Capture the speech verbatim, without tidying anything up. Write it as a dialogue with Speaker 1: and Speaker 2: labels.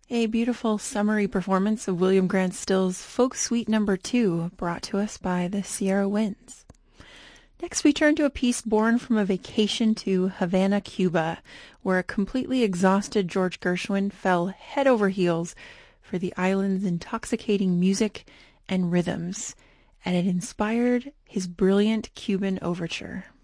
Speaker 1: A beautiful summary performance of William Grant Still's Folk Suite Number Two, brought to us by the Sierra Winds. Next, we turn to a piece born from a vacation to Havana, Cuba, where a completely exhausted George Gershwin fell head over heels for the island's intoxicating music and rhythms, and it inspired his brilliant Cuban overture.